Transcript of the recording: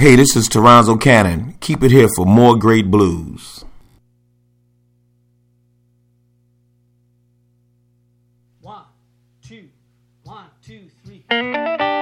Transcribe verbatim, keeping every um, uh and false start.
Hey, this is Toronzo Cannon. Keep it here for more great blues. One, two, one, two, three.